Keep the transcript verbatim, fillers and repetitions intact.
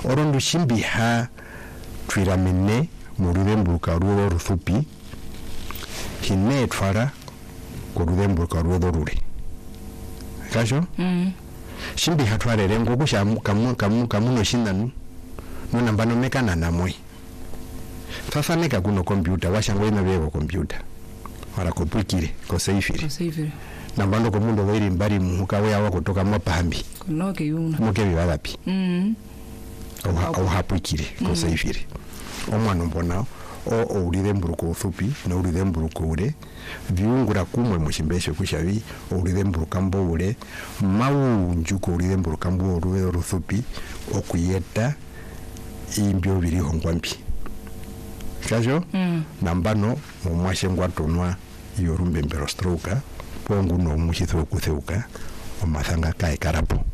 orondu shimbiha twiramine mururemburuka ruo ruthupi hine twara kururemburuka ruo rure kasho mm shimbiha twarere ngoku shamu kamu kamu kamuno shinanu nona mbano mekana namwe sasa neka kuno computer washango ina bego computer wala kopukire ko safe ko safe na mbando ko mundo wairi mbari muka we awa kutoka mapambi kunoke yuna muke bibalapi mm au hapukire ko safe omwana mbona o urire mburuko uthupi na urire mburuko ure viungura kumwe mushimbeshe kushavi urire mburuka mbore mau njuko urire mburuka mbore uruthupi okuyeta imbyo biri hongwambi kajo mm nambano mu mwashe ngwatonwa yorumbe mbero stroka pongu no mushitho kutheuka omathanga kai karapo